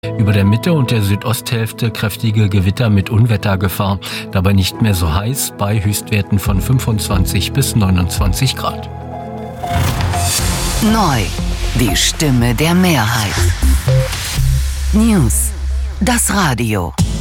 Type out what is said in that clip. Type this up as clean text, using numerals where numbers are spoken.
Über der Mitte und der Südosthälfte kräftige Gewitter mit Unwettergefahr. Dabei nicht mehr so heiß, bei Höchstwerten von 25 bis 29 Grad. Neu, die Stimme der Mehrheit. News, das Radio.